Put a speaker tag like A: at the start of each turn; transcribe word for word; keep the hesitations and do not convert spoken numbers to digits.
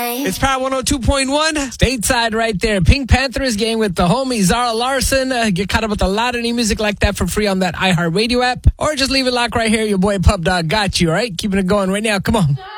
A: It's Power one oh two point one. Stateside right there. Pink Panthers game with the homie Zara Larson. Uh, get caught up with a lot of new music like that for free on that iHeartRadio app. Or just leave it locked right here. Your boy Pub Dog got you, all right? Keeping it going right now. Come on.